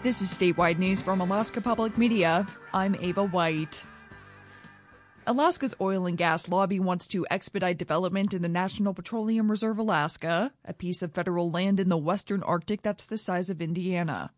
This is statewide news from Alaska Public Media. I'm Ava White. Alaska's oil and gas lobby wants to expedite development in the National Petroleum Reserve Alaska, a piece of federal land in the western Arctic that's the size of Indiana.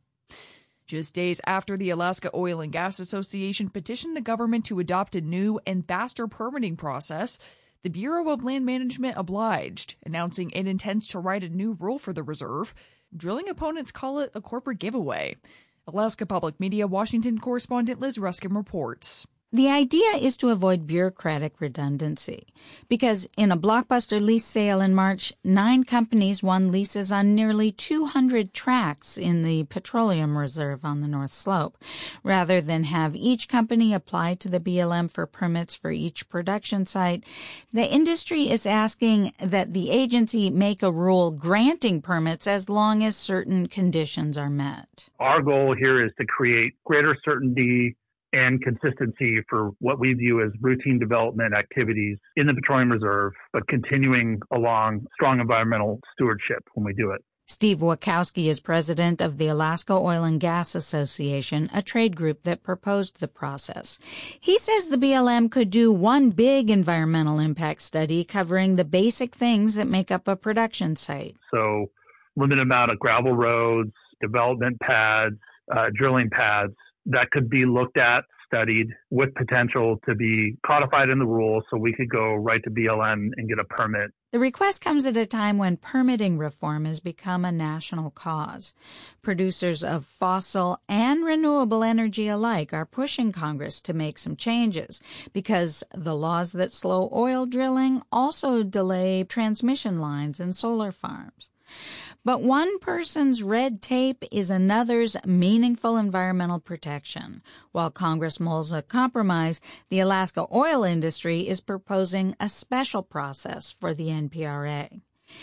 Just days after the Alaska Oil and Gas Association petitioned the government to adopt a new and faster permitting process, the Bureau of Land Management obliged, announcing it intends to write a new rule for the reserve. Drilling opponents call it a corporate giveaway. Alaska Public Media Washington correspondent Liz Ruskin reports. The idea is to avoid bureaucratic redundancy because in a blockbuster lease sale in March, 9 companies won leases on nearly 200 tracts in the Petroleum Reserve on the North Slope. Rather than have each company apply to the BLM for permits for each production site, the industry is asking that the agency make a rule granting permits as long as certain conditions are met. Our goal here is to create greater certainty and consistency for what we view as routine development activities in the Petroleum Reserve, but continuing along strong environmental stewardship when we do it. Steve Wachowski is president of the Alaska Oil and Gas Association, a trade group that proposed the process. He says the BLM could do one big environmental impact study covering the basic things that make up a production site. So limited amount of gravel roads, development pads, drilling pads, that could be looked at, studied, with potential to be codified in the rules so we could go right to BLM and get a permit. The request comes at a time when permitting reform has become a national cause. Producers of fossil and renewable energy alike are pushing Congress to make some changes because the laws that slow oil drilling also delay transmission lines and solar farms. But one person's red tape is another's meaningful environmental protection. While Congress mulls a compromise, the Alaska oil industry is proposing a special process for the NPRA.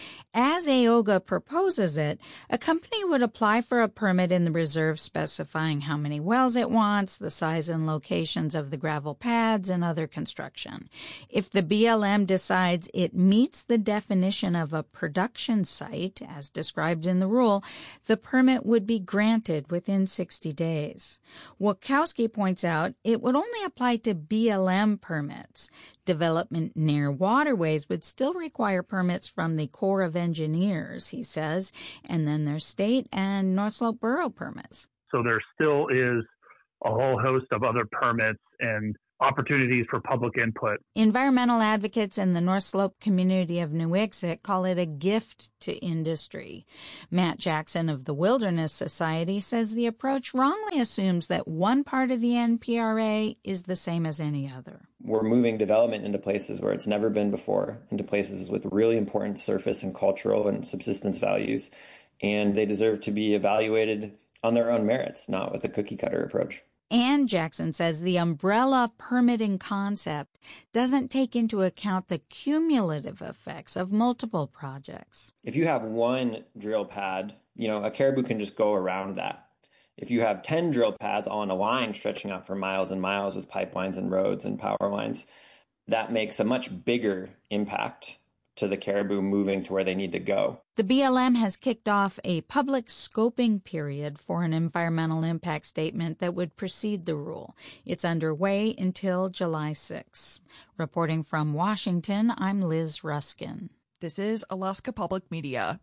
As AOGA proposes it, a company would apply for a permit in the reserve specifying how many wells it wants, the size and locations of the gravel pads, and other construction. If the BLM decides it meets the definition of a production site, as described in the rule, the permit would be granted within 60 days. Wachowski points out it would only apply to BLM permits. Development near waterways would still require permits from the Corps of Engineers, he says, and then there's state and North Slope Borough permits. So there still is a whole host of other permits and opportunities for public input. Environmental advocates in the North Slope community of New Ixit call it a gift to industry. Matt Jackson of the Wilderness Society says the approach wrongly assumes that one part of the NPRA is the same as any other. We're moving development into places where it's never been before, into places with really important surface and cultural and subsistence values, and they deserve to be evaluated on their own merits, not with a cookie-cutter approach. And Jackson says the umbrella permitting concept doesn't take into account the cumulative effects of multiple projects. If you have one drill pad, a caribou can just go around that. If you have 10 drill pads on a line stretching out for miles and miles with pipelines and roads and power lines, that makes a much bigger impact to the caribou moving to where they need to go. The BLM has kicked off a public scoping period for an environmental impact statement that would precede the rule. It's underway until July 6. Reporting from Washington, I'm Liz Ruskin. This is Alaska Public Media.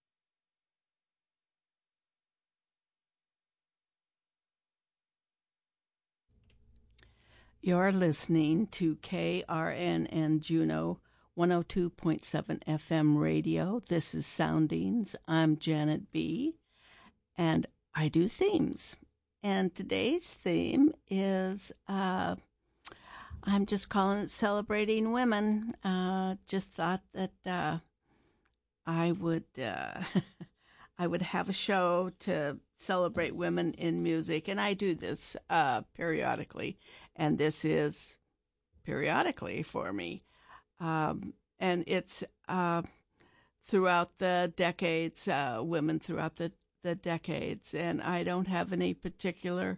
You're listening to KRNN Juneau 102.7 FM radio. This is Soundings. I'm Janet B. And I do themes. And today's theme is, I'm just calling it Celebrating Women. Just thought that I would have a show to celebrate women in music. And I do this periodically. And this is periodically for me. And it's throughout the decades, women throughout the decades. And I don't have any particular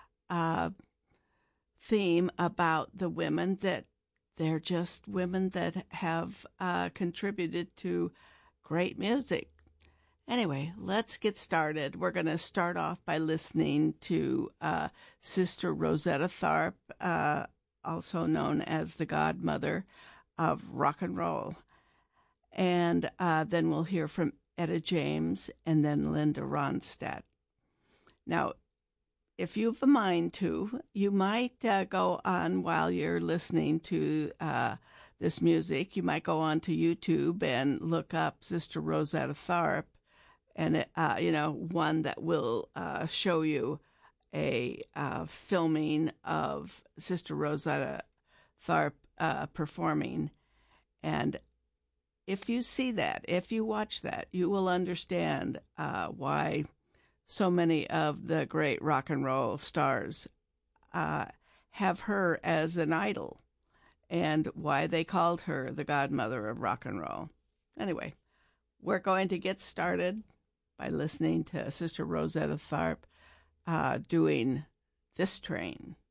theme about the women, that they're just women that have contributed to great music. Anyway, let's get started. We're going to start off by listening to Sister Rosetta Tharpe, also known as the godmother of rock and roll. And then we'll hear from Etta James and then Linda Ronstadt. Now, if you have a mind to, you might go on while you're listening to this music. You might go on to YouTube and look up Sister Rosetta Tharpe, and one that will show you a filming of Sister Rosetta Tharpe performing. And if you see that, if you watch that, you will understand why so many of the great rock and roll stars have her as an idol, and why they called her the godmother of rock and roll. Anyway, we're going to get started by listening to Sister Rosetta Tharpe doing This Train.